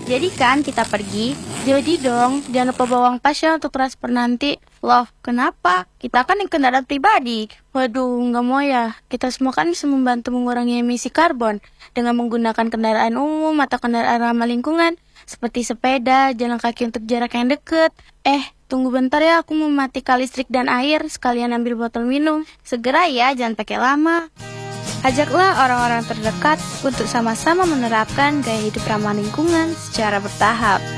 Jadi kan kita pergi, jadi dong jangan lupa bawa uang pas ya untuk transfer nanti. Loh, kenapa? Kita kan yang kendaraan pribadi. Waduh, nggak mau ya. Kita semua kan bisa membantu mengurangi emisi karbon dengan menggunakan kendaraan umum atau kendaraan ramah lingkungan seperti sepeda, jalan kaki untuk jarak yang dekat. Tunggu bentar ya, aku mau matikan listrik dan air, sekalian ambil botol minum. Segera ya, jangan pakai lama. Ajaklah orang-orang terdekat untuk sama-sama menerapkan gaya hidup ramah lingkungan secara bertahap.